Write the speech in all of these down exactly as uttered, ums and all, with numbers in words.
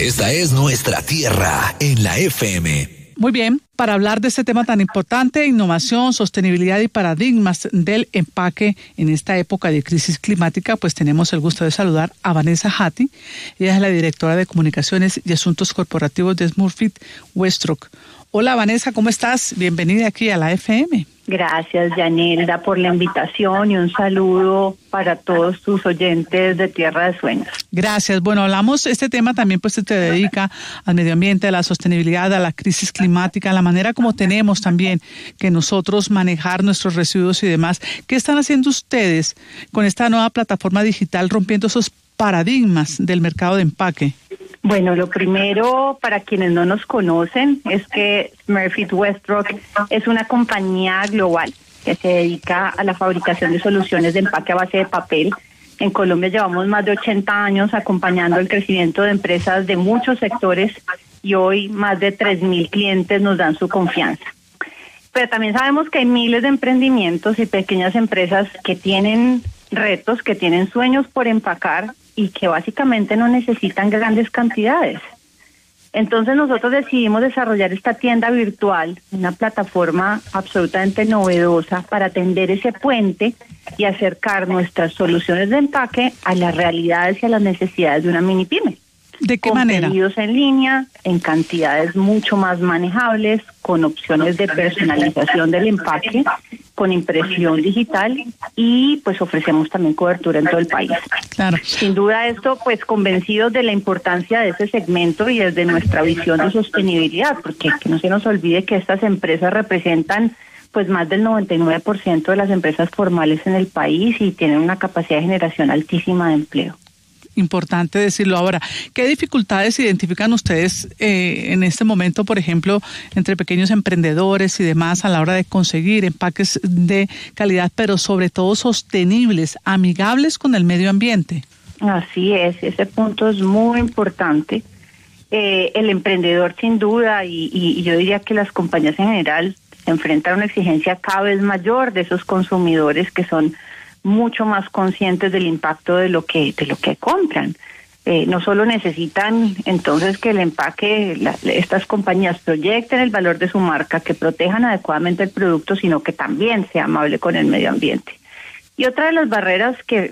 Esta es nuestra tierra en la F M. Muy bien, para hablar de este tema tan importante, innovación, sostenibilidad y paradigmas del empaque en esta época de crisis climática, pues tenemos el gusto de saludar a Vanessa Hattie. Ella es la directora de Comunicaciones y Asuntos Corporativos de Smurfit Westrock. Hola Vanessa, ¿cómo estás? Bienvenida aquí a la F M. Gracias, Yanelda, por la invitación y un saludo para todos tus oyentes de Tierra de Sueños. Gracias. Bueno, hablamos, este tema también pues se te dedica al medio ambiente, a la sostenibilidad, a la crisis climática, a la manera como tenemos también que nosotros manejar nuestros residuos y demás. ¿Qué están haciendo ustedes con esta nueva plataforma digital rompiendo esos paradigmas del mercado de empaque? Bueno, lo primero, para quienes no nos conocen, es que Smurfit Westrock es una compañía global que se dedica a la fabricación de soluciones de empaque a base de papel. En Colombia llevamos más de ochenta años acompañando el crecimiento de empresas de muchos sectores y hoy más de tres mil clientes nos dan su confianza. Pero también sabemos que hay miles de emprendimientos y pequeñas empresas que tienen retos, que tienen sueños por empacar y que básicamente no necesitan grandes cantidades. Entonces nosotros decidimos desarrollar esta tienda virtual, una plataforma absolutamente novedosa para tender ese puente y acercar nuestras soluciones de empaque a las realidades y a las necesidades de una mini pyme. ¿De qué con manera? Pedidos en línea, en cantidades mucho más manejables, con opciones de personalización del empaque, con impresión digital y pues ofrecemos también cobertura en todo el país. Claro. Sin duda esto pues convencidos de la importancia de ese segmento y desde nuestra visión de sostenibilidad, porque que no se nos olvide que estas empresas representan pues más del noventa y nueve por ciento de las empresas formales en el país y tienen una capacidad de generación altísima de empleo. Importante decirlo. Ahora, ¿qué dificultades identifican ustedes eh, en este momento, por ejemplo, entre pequeños emprendedores y demás a la hora de conseguir empaques de calidad, pero sobre todo sostenibles, amigables con el medio ambiente? Así es, ese punto es muy importante. Eh, el emprendedor sin duda y, y, y yo diría que las compañías en general se enfrentan a una exigencia cada vez mayor de esos consumidores que son mucho más conscientes del impacto de lo que de lo que compran. Eh, no solo necesitan entonces que el empaque, la, estas compañías proyecten el valor de su marca, que protejan adecuadamente el producto, sino que también sea amable con el medio ambiente. Y otra de las barreras que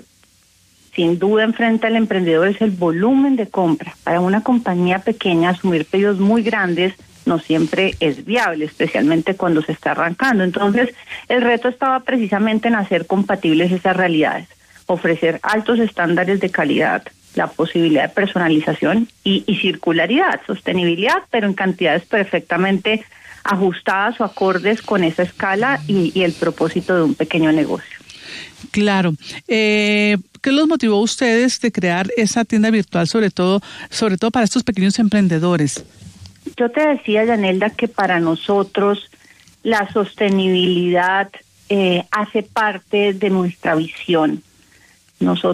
sin duda enfrenta el emprendedor es el volumen de compra. Para una compañía pequeña asumir pedidos muy grandes no siempre es viable, especialmente cuando se está arrancando. Entonces, el reto estaba precisamente en hacer compatibles esas realidades, ofrecer altos estándares de calidad, la posibilidad de personalización y, y circularidad, sostenibilidad, pero en cantidades perfectamente ajustadas o acordes con esa escala y, y el propósito de un pequeño negocio. Claro. Eh, ¿Qué los motivó a ustedes de crear esa tienda virtual, sobre todo, sobre todo para estos pequeños emprendedores? Yo te decía, Yanelda, que para nosotros la sostenibilidad eh, hace parte de nuestra visión. Nosotros